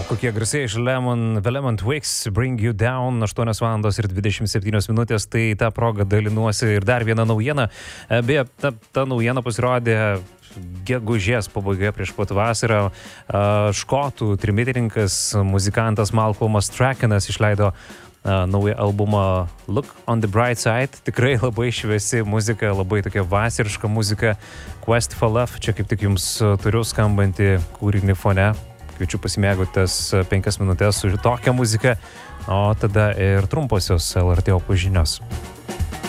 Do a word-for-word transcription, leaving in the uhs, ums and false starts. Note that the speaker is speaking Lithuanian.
Kokie garsai iš Lemon, Lemon Twigs, Bring You Down, aštuonios valandos ir dvidešimt septynios minutės, tai tą progą dalinuosi ir dar vieną naujieną. Beje, ta, ta naujiena pasirodė gegužės pabaigoje prieš pat vasarą. Škotų trimitininkas, muzikantas Malcolmas Strachanas išleido naują albumą Look on the Bright Side. Tikrai labai šviesi muzika, labai tokia vasariška muzika. Quest for Love, čia kaip tik jums turiu skambantį kūrinį fone. Kviečiu pasimėgautis penkias minutės su tokia muzika, o tada ir trumposios L R T opus žinios.